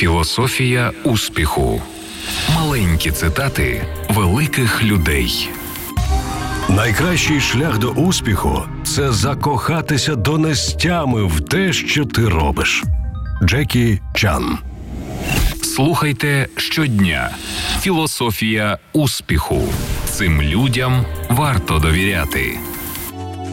Філософія успіху. Маленькі цитати великих людей. Найкращий шлях до успіху – це закохатися до нестями в те, що ти робиш. Джекі Чан. Слухайте щодня. Філософія успіху. Цим людям варто довіряти.